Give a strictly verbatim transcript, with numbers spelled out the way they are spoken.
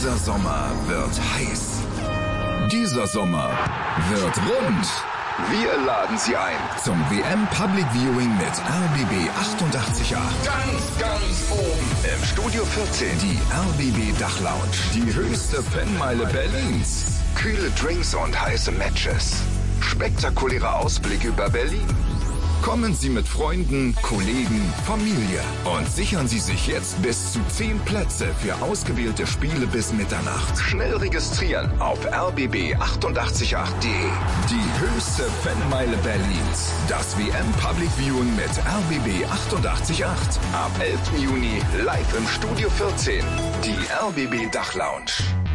Dieser Sommer wird heiß. Dieser Sommer wird rund. Wir laden Sie ein zum W M Public Viewing mit R B B achtundachtzig Komma acht. Ganz, ganz oben im Studio vierzehn die R B B Dachlounge. Die höchste Fanmeile Berlins. Kühle Drinks und heiße Matches. Spektakulärer Ausblick über Berlin. Kommen Sie mit Freunden, Kollegen, Familie und sichern Sie sich jetzt bis zu zehn Plätze für ausgewählte Spiele bis Mitternacht. Schnell registrieren auf r b b achtundachtzig Komma acht punkt de. Die höchste Fanmeile Berlins. Das W M Public Viewing mit R B B achtundachtzig Komma acht. Ab elften Juni live im Studio vierzehn. Die R B B Dachlounge.